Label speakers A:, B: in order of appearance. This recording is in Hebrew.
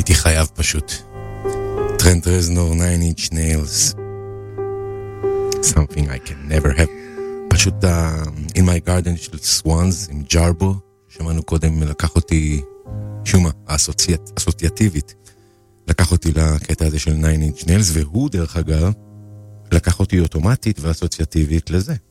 A: הייתי חייב פשוט. טרנט רזנור, 9 Inch Nails. Something I can never have. פשוט In My Garden של Swans עם ג'רבו, שמענו קודם, לקח אותי, שומה, אסוציאטיבית, לקח אותי לקטע הזה של 9 Inch Nails, והוא דרך אגב, לקח אותי אוטומטית ואסוציאטיבית לזה.